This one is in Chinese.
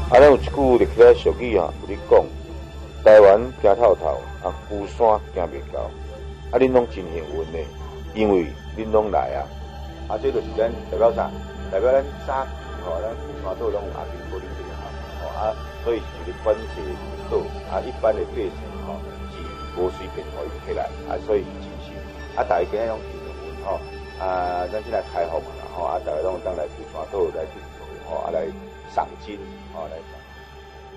咱有一句历史俗语有咧讲，台湾行透透，孤山行袂到。恁拢真幸运的，因为恁拢来啊。这就是咱代表啥？代表咱早期咱富山岛拢有阿兵哥恁这个项目所以是一个管制岛一般的百姓是无随便可以起来所以是真是大家今日拢真幸运咱现在开放啦大家拢当来富山岛来去来赏金来赏。